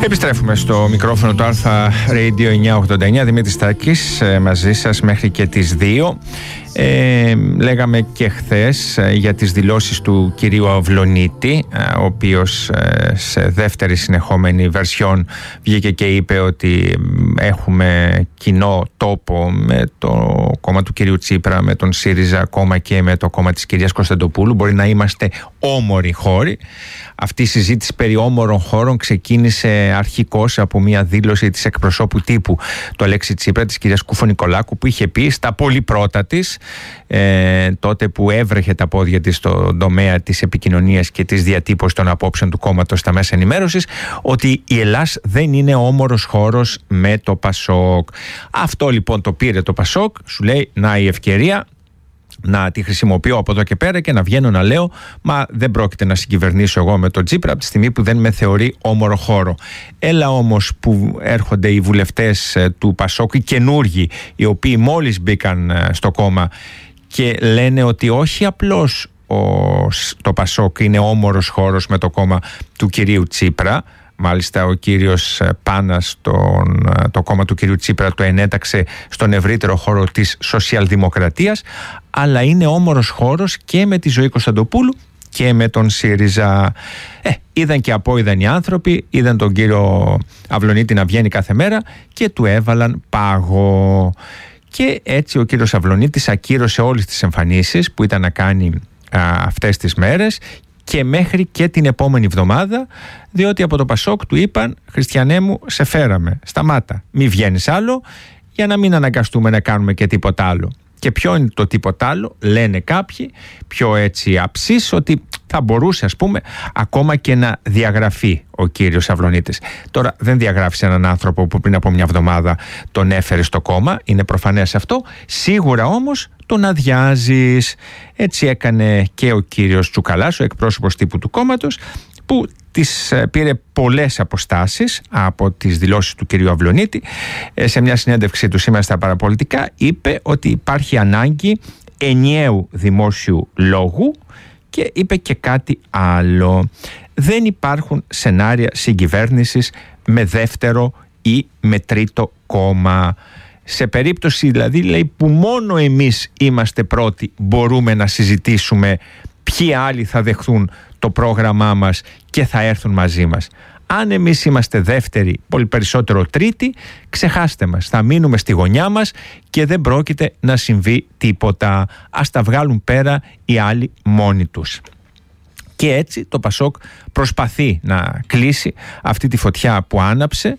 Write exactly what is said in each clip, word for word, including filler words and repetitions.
Επιστρέφουμε στο μικρόφωνο του Alpha Radio εννιακόσια ογδόντα εννιά. Δημήτρης Στάκης μαζί σας μέχρι και τις δύο. Ε, λέγαμε και χθες για τις δηλώσεις του κυρίου Αυλωνίτη, ο οποίος σε δεύτερη συνεχόμενη βερσιόν βγήκε και είπε ότι έχουμε κοινό τόπο με το κόμμα του κυρίου Τσίπρα, με τον ΣΥΡΙΖΑ ακόμα και με το κόμμα της κυρίας Κωνσταντοπούλου. Μπορεί να είμαστε όμοροι χώροι. Αυτή η συζήτηση περί όμορων χώρων ξεκίνησε αρχικώς από μια δήλωση της εκπροσώπου τύπου του Αλέξη Τσίπρα, της κυρίας Κούφο-Νικολάκου, που είχε πει στα πολύ πρώτα της, ε, τότε που έβρεχε τα πόδια της στον τομέα της επικοινωνίας και της διατύπωσης των απόψεων του κόμματος στα μέσα ενημέρωσης, ότι η Ελλάς δεν είναι όμορος χώρος με το Πασόκ. Αυτό λοιπόν το πήρε το Πασόκ, σου λέει να η ευκαιρία να τη χρησιμοποιώ από εδώ και πέρα και να βγαίνω να λέω μα δεν πρόκειται να συγκυβερνήσω εγώ με τον Τσίπρα από τη στιγμή που δεν με θεωρεί όμορο χώρο. Έλα όμως που έρχονται οι βουλευτές του Πασόκ, οι καινούργοι, οι οποίοι μόλις μπήκαν στο κόμμα και λένε ότι όχι απλώς ο, το Πασόκ είναι όμορος χώρος με το κόμμα του κυρίου Τσίπρα. Μάλιστα ο κύριος Πάνας τον, το κόμμα του κυρίου Τσίπρα το ενέταξε στον ευρύτερο χώρο της σοσιαλδημοκρατίας, αλλά είναι όμορος χώρος και με τη Ζωή Κωνσταντοπούλου και με τον ΣΥΡΙΖΑ. Ε, είδαν και απόειδαν οι άνθρωποι, είδαν τον κύριο Αυλωνίτη να βγαίνει κάθε μέρα και του έβαλαν πάγο. Και έτσι ο κύριος Αυλωνίτης ακύρωσε όλες τις εμφανίσεις που ήταν να κάνει α, αυτές τις μέρες και μέχρι και την επόμενη εβδομάδα, διότι από το Πασόκ του είπαν «Χριστιανέ μου, σε φέραμε, σταμάτα, μη βγαίνεις άλλο για να μην αναγκαστούμε να κάνουμε και τίποτα άλλο». Και ποιο είναι το τίποτα άλλο, λένε κάποιοι πιο έτσι αψείς, ότι θα μπορούσε ας πούμε ακόμα και να διαγραφεί ο κύριος Αυλωνίτης. Τώρα δεν διαγράφησε έναν άνθρωπο που πριν από μια εβδομάδα τον έφερε στο κόμμα, είναι προφανές αυτό. Σίγουρα όμως τον αδειάζεις. Έτσι έκανε και ο κύριος Τσουκαλάς, ο εκπρόσωπος τύπου του κόμματος, που τις πήρε πολλές αποστάσεις από τις δηλώσεις του κυρίου Αυλωνίτη. Σε μια συνέντευξή του σήμερα στα Παραπολιτικά είπε ότι υπάρχει ανάγκη ενιαίου δημόσιου λόγου και είπε και κάτι άλλο. Δεν υπάρχουν σενάρια συγκυβέρνησης με δεύτερο ή με τρίτο κόμμα. Σε περίπτωση δηλαδή λέει, που μόνο εμείς είμαστε πρώτοι, μπορούμε να συζητήσουμε ποιοι άλλοι θα δεχθούν το πρόγραμμά μας και θα έρθουν μαζί μας. Αν εμείς είμαστε δεύτεροι, πολύ περισσότερο τρίτοι, ξεχάστε μας, θα μείνουμε στη γωνιά μας και δεν πρόκειται να συμβεί τίποτα. Ας τα βγάλουν πέρα οι άλλοι μόνοι τους. Και έτσι το Πασόκ προσπαθεί να κλείσει αυτή τη φωτιά που άναψε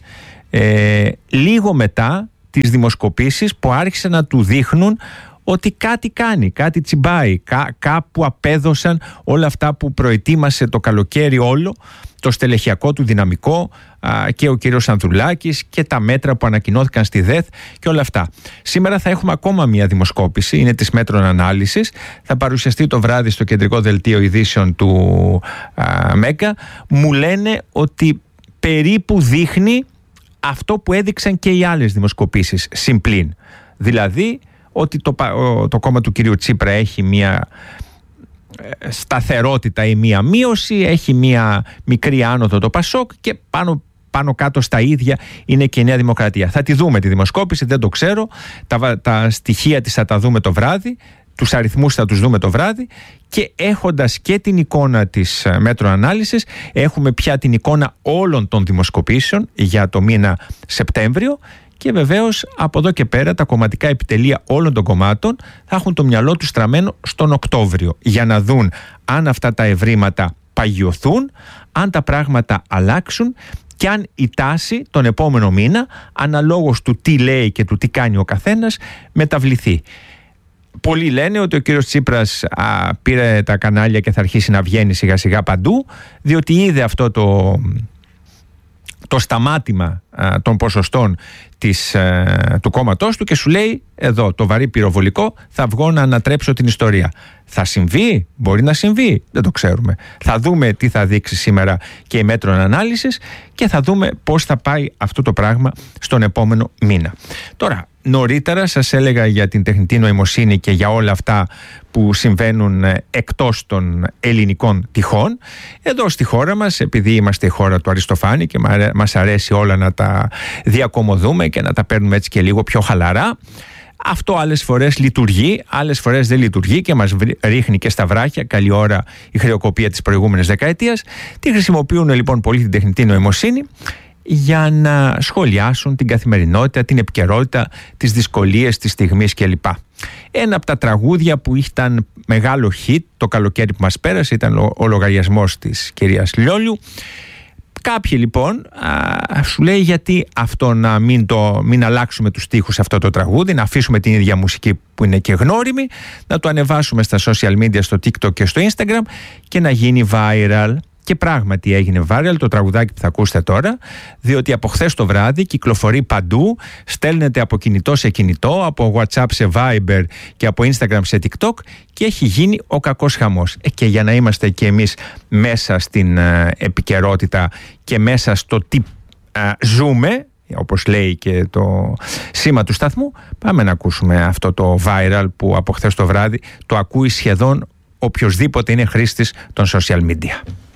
ε, λίγο μετά τις δημοσκοπήσεις που άρχισαν να του δείχνουν ότι κάτι κάνει, κάτι τσιμπάει, κά, κάπου απέδωσαν όλα αυτά που προετοίμασε το καλοκαίρι όλο, το στελεχειακό του δυναμικό α, και ο κύριος Ανδρουλάκης και τα μέτρα που ανακοινώθηκαν στη ΔΕΘ και όλα αυτά. Σήμερα θα έχουμε ακόμα μια δημοσκόπηση, είναι της Μέτρων Ανάλυσης, θα παρουσιαστεί το βράδυ στο κεντρικό δελτίο ειδήσεων του α, Μέγκα. Μου λένε ότι περίπου δείχνει αυτό που έδειξαν και οι άλλες δημοσκοπήσεις συμπλήν. Δηλαδή ότι το, το κόμμα του κυρίου Τσίπρα έχει μια σταθερότητα ή μια μείωση, έχει μια μικρή άνοδο το Πασόκ και πάνω, πάνω κάτω στα ίδια είναι και η Νέα Δημοκρατία. Θα τη δούμε τη δημοσκόπηση, δεν το ξέρω, τα, τα στοιχεία της θα τα δούμε το βράδυ, τους αριθμούς θα τους δούμε το βράδυ και έχοντας και την εικόνα της Μέτρων Ανάλυσης έχουμε πια την εικόνα όλων των δημοσκοπήσεων για το μήνα Σεπτέμβριο. Και βεβαίως από εδώ και πέρα τα κομματικά επιτελεία όλων των κομμάτων θα έχουν το μυαλό τους στραμμένο στον Οκτώβριο για να δουν αν αυτά τα ευρήματα παγιωθούν, αν τα πράγματα αλλάξουν και αν η τάση τον επόμενο μήνα, αναλόγως του τι λέει και του τι κάνει ο καθένας, μεταβληθεί. Πολλοί λένε ότι ο κύριος Τσίπρας α, πήρε τα κανάλια και θα αρχίσει να βγαίνει σιγά σιγά παντού, διότι είδε αυτό το, το σταμάτημα α, των ποσοστών της, α, του κόμματός του και σου λέει εδώ το βαρύ πυροβολικό, θα βγω να ανατρέψω την ιστορία. Θα συμβεί, μπορεί να συμβεί, δεν το ξέρουμε. Θα δούμε τι θα δείξει σήμερα και η μέτρων ανάλυσης και θα δούμε πώς θα πάει αυτό το πράγμα στον επόμενο μήνα. Τώρα, νωρίτερα σας έλεγα για την τεχνητή νοημοσύνη και για όλα αυτά που συμβαίνουν εκτός των ελληνικών τυχών. Εδώ στη χώρα μας, επειδή είμαστε η χώρα του Αριστοφάνη και μας αρέσει όλα να τα διακομωδούμε και να τα παίρνουμε έτσι και λίγο πιο χαλαρά, αυτό άλλες φορές λειτουργεί, άλλες φορές δεν λειτουργεί και μας ρίχνει και στα βράχια. Καλή ώρα η χρεοκοπία της προηγούμενης δεκαετίας. Τι χρησιμοποιούν λοιπόν πολύ την τεχνητή νοημοσύνη για να σχολιάσουν την καθημερινότητα, την επικαιρότητα, τις δυσκολίες της στιγμής κλπ. Ένα από τα τραγούδια που ήταν μεγάλο hit το καλοκαίρι που μας πέρασε ήταν ο λογαριασμός της κυρίας Λιόλιου. Κάποιοι λοιπόν α, σου λέει γιατί αυτό να μην, το, μην αλλάξουμε τους στίχους αυτό το τραγούδι, να αφήσουμε την ίδια μουσική που είναι και γνώριμη, να το ανεβάσουμε στα social media, στο TikTok και στο Instagram και να γίνει viral. Και πράγματι έγινε viral το τραγουδάκι που θα ακούσετε τώρα, διότι από χθες το βράδυ κυκλοφορεί παντού, στέλνεται από κινητό σε κινητό, από WhatsApp σε Viber και από Instagram σε TikTok και έχει γίνει ο κακός χαμός. Ε, και για να είμαστε και εμείς μέσα στην ε, επικαιρότητα και μέσα στο τι ε, ζούμε, όπως λέει και το σήμα του σταθμού, πάμε να ακούσουμε αυτό το viral που από χθες το βράδυ το ακούει σχεδόν οποιοσδήποτε είναι χρήστης των social media.